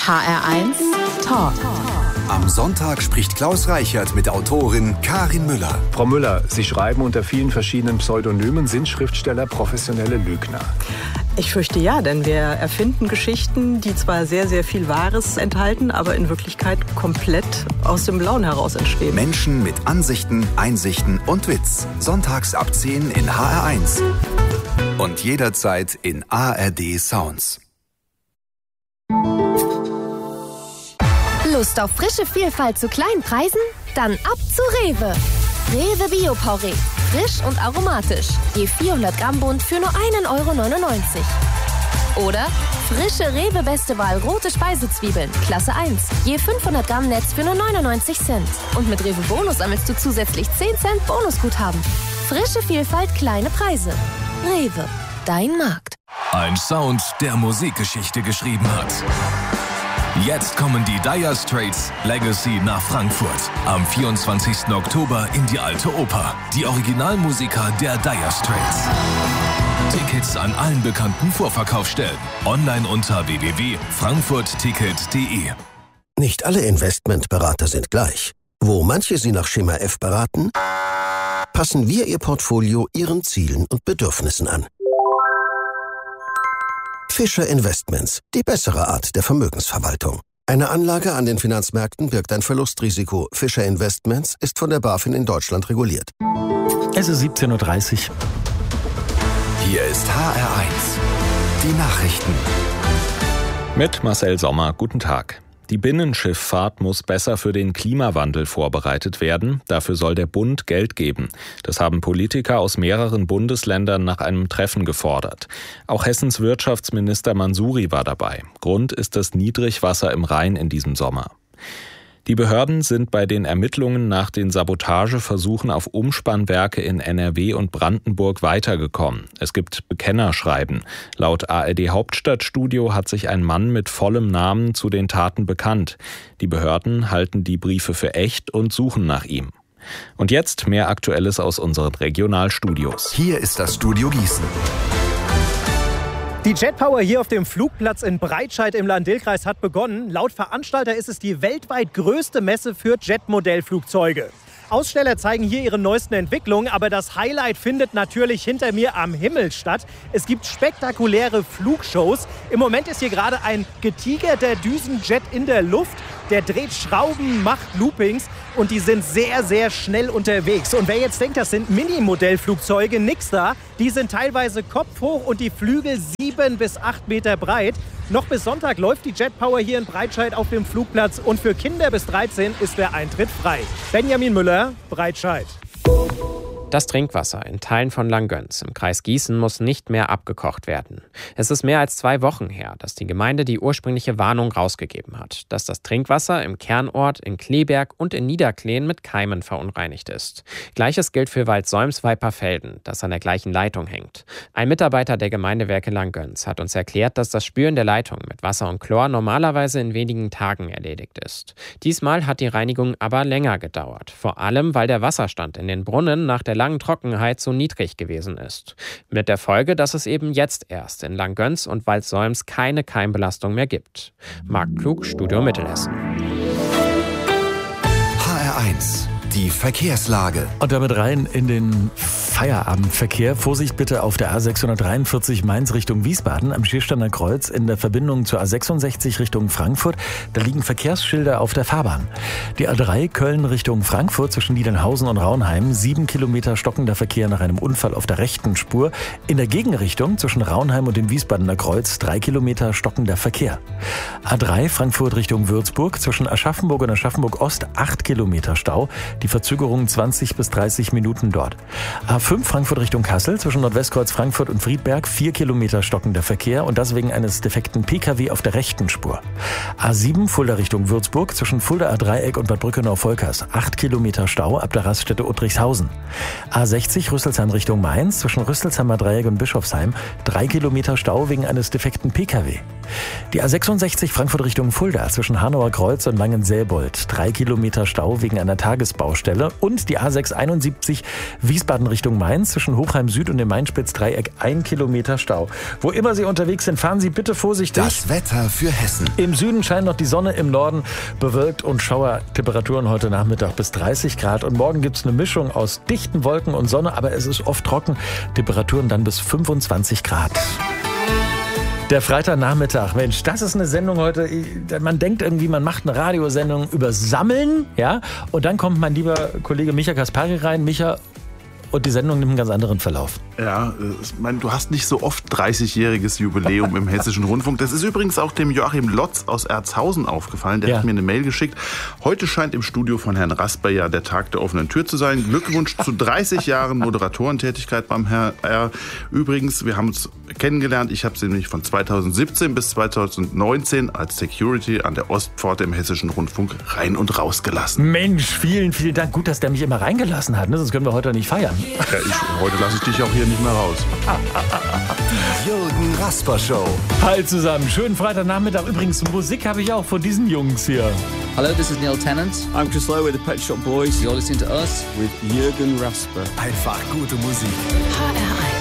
HR1 Talk. Am Sonntag spricht Klaus Reichert mit Autorin Karin Müller. Frau Müller, Sie schreiben unter vielen verschiedenen Pseudonymen, sind Schriftsteller professionelle Lügner? Ich fürchte ja, denn wir erfinden Geschichten, die zwar sehr, sehr viel Wahres enthalten, aber in Wirklichkeit komplett aus dem Blauen heraus entstehen. Menschen mit Ansichten, Einsichten und Witz. Sonntags ab 10 in HR1. Und jederzeit in ARD Sounds. Lust auf frische Vielfalt zu kleinen Preisen? Dann ab zu Rewe. Rewe Bio-Porree. Frisch und aromatisch. Je 400 Gramm Bund für nur 1,99 €. Oder frische Rewe Beste Wahl rote Speisezwiebeln. Klasse 1. Je 500 Gramm Netz für nur 99 Cent. Und mit Rewe Bonus sammelst du zusätzlich 10 Cent Bonusguthaben. Frische Vielfalt, kleine Preise. Rewe. Dein Markt. Ein Sound, der Musikgeschichte geschrieben hat. Jetzt kommen die Dire Straits Legacy nach Frankfurt. Am 24. Oktober in die Alte Oper. Die Originalmusiker der Dire Straits. Tickets an allen bekannten Vorverkaufsstellen. Online unter www.frankfurtticket.de. Nicht alle Investmentberater sind gleich. Wo manche Sie nach Schema F beraten, passen wir Ihr Portfolio Ihren Zielen und Bedürfnissen an. Fischer Investments, die bessere Art der Vermögensverwaltung. Eine Anlage an den Finanzmärkten birgt ein Verlustrisiko. Fischer Investments ist von der BaFin in Deutschland reguliert. Es ist 17:30 Uhr. Hier ist HR1. Die Nachrichten. Mit Marcel Sommer, guten Tag. Die Binnenschifffahrt muss besser für den Klimawandel vorbereitet werden. Dafür soll der Bund Geld geben. Das haben Politiker aus mehreren Bundesländern nach einem Treffen gefordert. Auch Hessens Wirtschaftsminister Mansouri war dabei. Grund ist das Niedrigwasser im Rhein in diesem Sommer. Die Behörden sind bei den Ermittlungen nach den Sabotageversuchen auf Umspannwerke in NRW und Brandenburg weitergekommen. Es gibt Bekennerschreiben. Laut ARD Hauptstadtstudio hat sich ein Mann mit vollem Namen zu den Taten bekannt. Die Behörden halten die Briefe für echt und suchen nach ihm. Und jetzt mehr Aktuelles aus unseren Regionalstudios. Hier ist das Studio Gießen. Die Jetpower hier auf dem Flugplatz in Breitscheid im Lahn-Dill-Kreis hat begonnen. Laut Veranstalter ist es die weltweit größte Messe für Jetmodellflugzeuge. Aussteller zeigen hier ihre neuesten Entwicklungen, aber das Highlight findet natürlich hinter mir am Himmel statt. Es gibt spektakuläre Flugshows. Im Moment ist hier gerade ein getigerter Düsenjet in der Luft. Der dreht Schrauben, macht Loopings und die sind sehr, sehr schnell unterwegs. Und wer jetzt denkt, das sind Mini-Modellflugzeuge, nix da. Die sind teilweise kopfhoch und die Flügel 7 bis 8 Meter breit. Noch bis Sonntag läuft die Jetpower hier in Breitscheid auf dem Flugplatz und für Kinder bis 13 ist der Eintritt frei. Benjamin Müller, Breitscheid. Das Trinkwasser in Teilen von Langgöns im Kreis Gießen muss nicht mehr abgekocht werden. Es ist mehr als 2 Wochen her, dass die Gemeinde die ursprüngliche Warnung rausgegeben hat, dass das Trinkwasser im Kernort, in Kleeberg und in Niederkleen mit Keimen verunreinigt ist. Gleiches gilt für Waldsolms-Weiperfelden, das an der gleichen Leitung hängt. Ein Mitarbeiter der Gemeindewerke Langgöns hat uns erklärt, dass das Spülen der Leitung mit Wasser und Chlor normalerweise in wenigen Tagen erledigt ist. Diesmal hat die Reinigung aber länger gedauert, vor allem weil der Wasserstand in den Brunnen nach der langen Trockenheit so niedrig gewesen ist. Mit der Folge, dass es eben jetzt erst in Langgöns und Waldsolms keine Keimbelastung mehr gibt. Marc Klug, Studio Mittelhessen. HR1. Die Verkehrslage. Und damit rein in den Feierabendverkehr. Vorsicht bitte auf der A643 Mainz Richtung Wiesbaden am Schiersteiner Kreuz in der Verbindung zur A66 Richtung Frankfurt. Da liegen Verkehrsschilder auf der Fahrbahn. Die A3 Köln Richtung Frankfurt zwischen Niedernhausen und Raunheim. 7 Kilometer stockender Verkehr nach einem Unfall auf der rechten Spur. In der Gegenrichtung zwischen Raunheim und dem Wiesbadener Kreuz 3 Kilometer stockender Verkehr. A3 Frankfurt Richtung Würzburg zwischen Aschaffenburg und Aschaffenburg Ost 8 Kilometer Stau. Die Verzögerung 20 bis 30 Minuten dort. A5 Frankfurt Richtung Kassel zwischen Nordwestkreuz Frankfurt und Friedberg 4 Kilometer stockender Verkehr und das wegen eines defekten Pkw auf der rechten Spur. A7 Fulda Richtung Würzburg zwischen Fuldaer Dreieck und Bad Brückenau-Volkers 8 Kilometer Stau ab der Raststätte Uttrichshausen. A60 Rüsselsheim Richtung Mainz zwischen Rüsselsheimer Dreieck und Bischofsheim 3 Kilometer Stau wegen eines defekten Pkw. Die A66 Frankfurt Richtung Fulda zwischen Hanauer Kreuz und Langenselbold 3 Kilometer Stau wegen einer Tagesbau Baustelle. Und die A671 Wiesbaden Richtung Mainz zwischen Hochheim Süd und dem Main-Spitz-Dreieck 1 Kilometer Stau. Wo immer Sie unterwegs sind, fahren Sie bitte vorsichtig. Das Wetter für Hessen. Im Süden scheint noch die Sonne, im Norden bewölkt und Schauertemperaturen heute Nachmittag bis 30 Grad. Und morgen gibt es eine Mischung aus dichten Wolken und Sonne, aber es ist oft trocken. Temperaturen dann bis 25 Grad. Der Freitagnachmittag, Mensch, das ist eine Sendung heute. Man denkt irgendwie, man macht eine Radiosendung über Sammeln, ja? Und dann kommt mein lieber Kollege Micha Kaspari rein. Micha, und die Sendung nimmt einen ganz anderen Verlauf. Ja, ich meine, du hast nicht so oft 30-jähriges Jubiläum im Hessischen Rundfunk. Das ist übrigens auch dem Joachim Lotz aus Erzhausen aufgefallen. Der hat mir eine Mail geschickt. Heute scheint im Studio von Herrn Rasper ja der Tag der offenen Tür zu sein. Glückwunsch zu 30 Jahren Moderatorentätigkeit beim HR. Übrigens, wir haben uns kennengelernt. Ich habe sie nämlich von 2017 bis 2019 als Security an der Ostpforte im Hessischen Rundfunk rein und raus gelassen. Mensch, vielen, vielen Dank. Gut, dass der mich immer reingelassen hat. Ne? Sonst können wir heute nicht feiern. Ja, heute lasse ich dich auch hier nicht mehr raus. Die Jürgen Rasper Show. Hi zusammen, schönen Freitagnachmittag. Übrigens, Musik habe ich auch von diesen Jungs hier. Hello, this is Neil Tennant. I'm Chris Lowe with the Pet Shop Boys. You're listening to us with Jürgen Rasper. Einfach gute Musik. HR1.